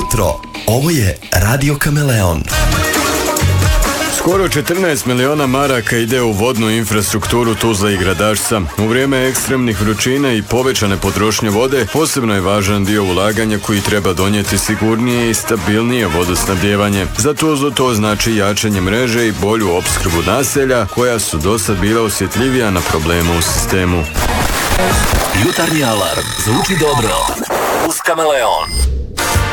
jutro. Ovo je Radio Kameleon. Skoro 14 miliona maraka ide u vodnu infrastrukturu Tuzle i Gradačca. U vrijeme ekstremnih vrućina i povećane potrošnje vode posebno je važan dio ulaganja koji treba donijeti sigurnije i stabilnije vodosnabdijevanje. Za Tuzlu to znači jačanje mreže i bolju opskrbu naselja koja su dosad bila osjetljivija na problemu u sistemu. Jutarnji alarm zvuči dobro uz Kameleon.